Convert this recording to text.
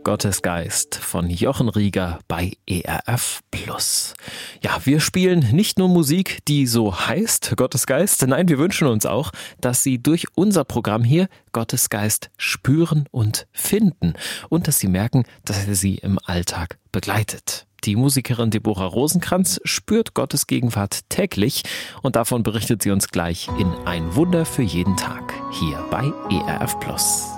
Gottes Geist von Jochen Rieger bei ERF Plus. Ja, wir spielen nicht nur Musik, die so heißt, Gottes Geist. Nein, wir wünschen uns auch, dass Sie durch unser Programm hier Gottes Geist spüren und finden und dass Sie merken, dass er Sie im Alltag begleitet. Die Musikerin Deborah Rosenkranz spürt Gottes Gegenwart täglich und davon berichtet sie uns gleich in Ein Wunder für jeden Tag hier bei ERF Plus.